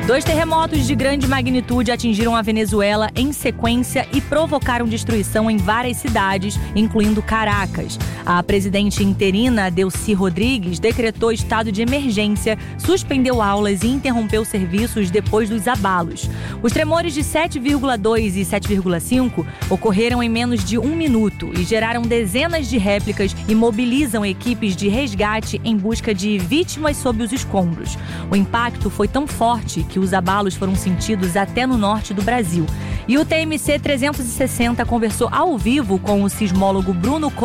2 terremotos de grande magnitude atingiram a Venezuela em sequência e provocaram destruição em várias cidades, incluindo Caracas. A presidente interina, Delcy Rodrigues, decretou estado de emergência, suspendeu aulas e interrompeu serviços depois dos abalos. Os tremores de 7,2 e 7,5 ocorreram em menos de 1 minuto e geraram dezenas de réplicas e mobilizam equipes de resgate em busca de vítimas sob os escombros. O impacto foi tão forte que os abalos foram sentidos até no norte do Brasil. E o TMC 360 conversou ao vivo com o sismólogo Bruno